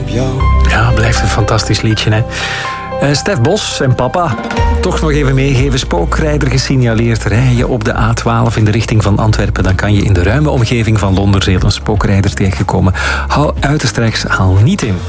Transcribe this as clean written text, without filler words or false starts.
jou. Ja, blijft een fantastisch liedje, hè. Stef Bos en papa, toch nog even meegeven. Spookrijder gesignaleerd. Rij je op de A12 in de richting van Antwerpen, dan kan je in de ruime omgeving van Londerzeel een spookrijder tegenkomen. Hou uiterstreeks, haal niet in.